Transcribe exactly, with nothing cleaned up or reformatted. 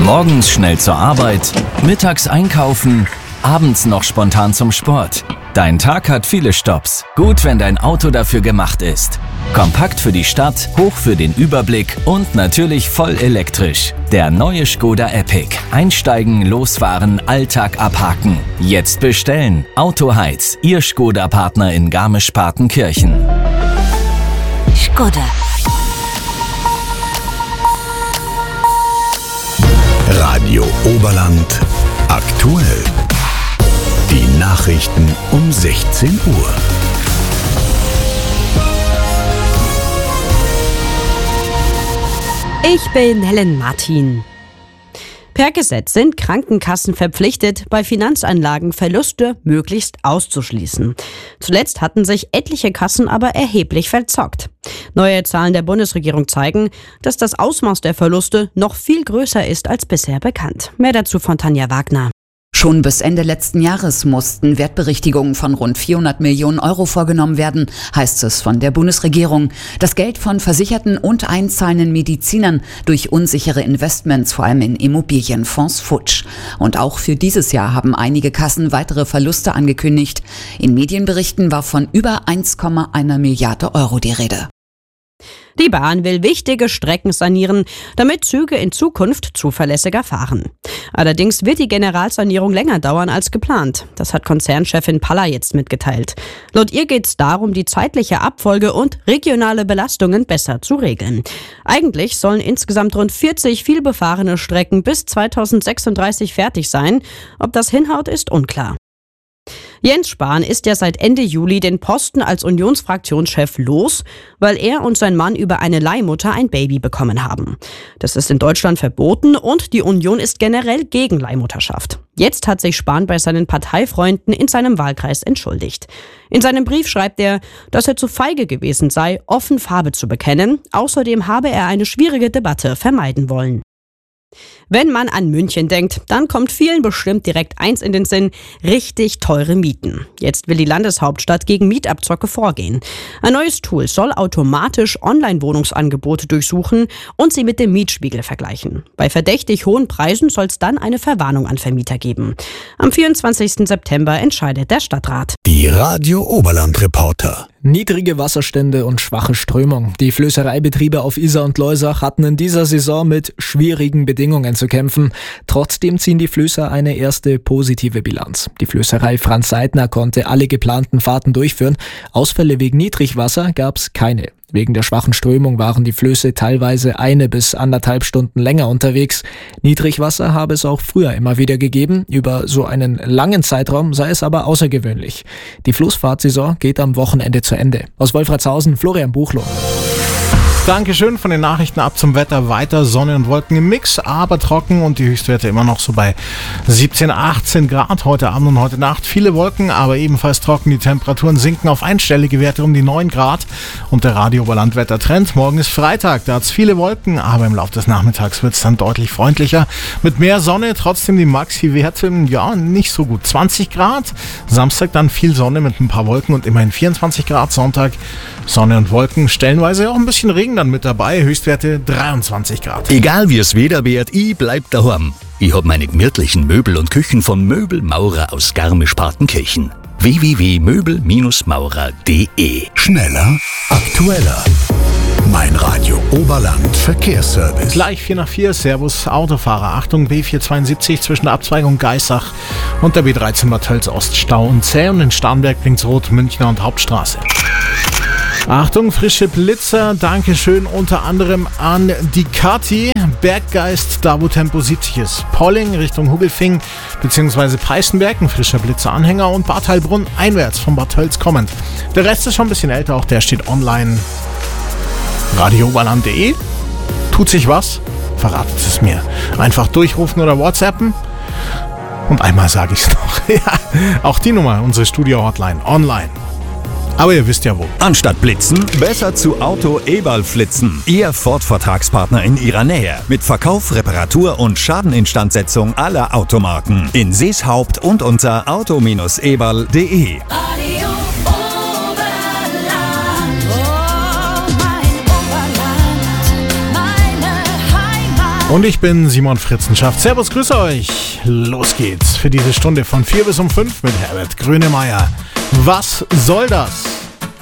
Morgens schnell zur Arbeit, mittags einkaufen, abends noch spontan zum Sport. Dein Tag hat viele Stopps. Gut, wenn dein Auto dafür gemacht ist. Kompakt für die Stadt, hoch für den Überblick und natürlich voll elektrisch. Der neue Škoda Epic. Einsteigen, losfahren, Alltag abhaken. Jetzt bestellen. Autoheiz, Ihr Škoda-Partner in Garmisch-Partenkirchen. Škoda. Radio Oberland aktuell. Die Nachrichten um sechzehn Uhr. Ich bin Helen Martin. Per Gesetz sind Krankenkassen verpflichtet, bei Finanzanlagen Verluste möglichst auszuschließen. Zuletzt hatten sich etliche Kassen aber erheblich verzockt. Neue Zahlen der Bundesregierung zeigen, dass das Ausmaß der Verluste noch viel größer ist als bisher bekannt. Mehr dazu von Tanja Wagner. Schon bis Ende letzten Jahres mussten Wertberichtigungen von rund vierhundert Millionen Euro vorgenommen werden, heißt es von der Bundesregierung. Das Geld von Versicherten und einzahlenden Medizinern durch unsichere Investments, vor allem in Immobilienfonds, futsch. Und auch für dieses Jahr haben einige Kassen weitere Verluste angekündigt. In Medienberichten war von über eins Komma eins Milliarde Euro die Rede. Die Bahn will wichtige Strecken sanieren, damit Züge in Zukunft zuverlässiger fahren. Allerdings wird die Generalsanierung länger dauern als geplant. Das hat Konzernchefin Palla jetzt mitgeteilt. Laut ihr geht es darum, die zeitliche Abfolge und regionale Belastungen besser zu regeln. Eigentlich sollen insgesamt rund vierzig vielbefahrene Strecken bis zweitausendsechsunddreißig fertig sein. Ob das hinhaut, ist unklar. Jens Spahn ist ja seit Ende Juli den Posten als Unionsfraktionschef los, weil er und sein Mann über eine Leihmutter ein Baby bekommen haben. Das ist in Deutschland verboten und die Union ist generell gegen Leihmutterschaft. Jetzt hat sich Spahn bei seinen Parteifreunden in seinem Wahlkreis entschuldigt. In seinem Brief schreibt er, dass er zu feige gewesen sei, offen Farbe zu bekennen. Außerdem habe er eine schwierige Debatte vermeiden wollen. Wenn man an München denkt, dann kommt vielen bestimmt direkt eins in den Sinn: richtig teure Mieten. Jetzt will die Landeshauptstadt gegen Mietabzocke vorgehen. Ein neues Tool soll automatisch Online-Wohnungsangebote durchsuchen und sie mit dem Mietspiegel vergleichen. Bei verdächtig hohen Preisen soll es dann eine Verwarnung an Vermieter geben. Am vierundzwanzigsten September entscheidet der Stadtrat. Die Radio Oberland Reporter. Niedrige Wasserstände und schwache Strömung. Die Flößereibetriebe auf Isar und Loisach hatten in dieser Saison mit schwierigen Bedingungen zu kämpfen. Trotzdem ziehen die Flößer eine erste positive Bilanz. Die Flößerei Franz Seidner konnte alle geplanten Fahrten durchführen. Ausfälle wegen Niedrigwasser gab es keine. Wegen der schwachen Strömung waren die Flöße teilweise eine bis anderthalb Stunden länger unterwegs. Niedrigwasser habe es auch früher immer wieder gegeben. Über so einen langen Zeitraum sei es aber außergewöhnlich. Die Floßfahrtsaison geht am Wochenende zu Ende. Aus Wolfratshausen, Florian Buchloh. Dankeschön. Von den Nachrichten ab zum Wetter. Weiter Sonne und Wolken im Mix, aber trocken und die Höchstwerte immer noch so bei siebzehn, achtzehn Grad heute Abend und heute Nacht. Viele Wolken, aber ebenfalls trocken. Die Temperaturen sinken auf einstellige Werte um die neun Grad und der Radio Oberland Wettertrend. Morgen ist Freitag, da hat es viele Wolken, aber im Laufe des Nachmittags wird es dann deutlich freundlicher. Mit mehr Sonne, trotzdem die Maxi-Werte, ja, nicht so gut. zwanzig Grad. Samstag dann viel Sonne mit ein paar Wolken und immerhin vierundzwanzig Grad. Sonntag Sonne und Wolken, stellenweise auch ein bisschen Regen dann mit dabei, Höchstwerte dreiundzwanzig Grad. Egal wie es Wetter wird, ich bleib daheim. Ich hab meine gemütlichen Möbel und Küchen von Möbelmaurer aus Garmisch-Partenkirchen. w w w punkt möbel maurer punkt d e. Schneller, aktueller. Mein Radio Oberland Verkehrsservice. Gleich vier nach vier, Servus Autofahrer. Achtung, B vierhundertzweiundsiebzig zwischen der Abzweigung Geissach und der B dreizehn Bad Tölz Ost Stau und zäh und in Starnberg blinkt's rot, Münchner und Hauptstraße. Achtung, frische Blitzer, Dankeschön unter anderem an die Kati, Berggeist, da wo Tempo siebzig ist. Polling Richtung Hugelfing bzw. Peißenberg, ein frischer Blitzeranhänger und Bad Heilbrunn einwärts von Bad Tölz kommend. Der Rest ist schon ein bisschen älter, auch der steht online. radio oberland punkt de. Tut sich was? Verratet es mir. Einfach durchrufen oder WhatsAppen. Und einmal sage ich es noch. Ja, auch die Nummer, unsere Studio-Hotline, online. Aber ihr wisst ja wo. Anstatt blitzen, besser zu Auto Eberl flitzen. Ihr Ford-Vertragspartner in ihrer Nähe. Mit Verkauf, Reparatur und Schadeninstandsetzung aller Automarken. In Seeshaupt und unter auto eberl punkt de. Und ich bin Simon Fritzenschaft. Servus, grüße euch. Los geht's für diese Stunde von vier bis um fünf mit Herbert Grönemeyer. Was soll das?